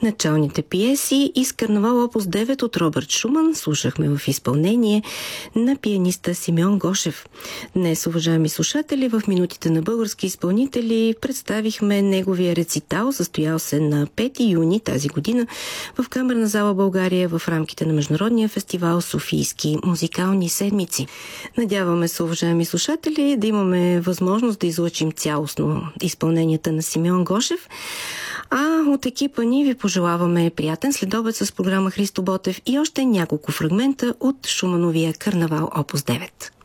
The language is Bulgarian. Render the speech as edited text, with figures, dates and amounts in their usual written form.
Началните пиеси из Карнавал Опус 9 от Робърт Шуман слушахме в изпълнение на пианиста Симеон Гошев. Днес, уважаеми слушатели, в минутите на български изпълнители представихме неговия рецитал, състоял се на 5 юни тази година в Камерна зала България в рамките на Международния фестивал Софийски музикални седмици. Надяваме се, уважаеми слушатели, да имаме възможност да излъчим цялостно изпълненията на Симеон Гошев. А от екипа ни ви пожелаваме приятен следобед с програма Христо Ботев и още няколко фрагмента от Шумановия Карнавал Опус 9.